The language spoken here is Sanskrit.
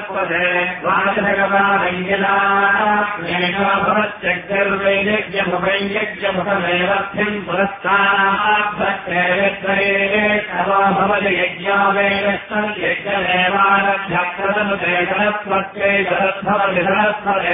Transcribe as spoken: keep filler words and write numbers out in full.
सरस्वते वाचकवादय्यलायज्ञमुपैयज्ञमुखमेवर्थ्यम् पुरस्तानाभ्यभवति यज्ञावेदस्तम् यज्ञमेवारभ्यक्रतनुते सरस्वत्यै सरस्वति सरस्वते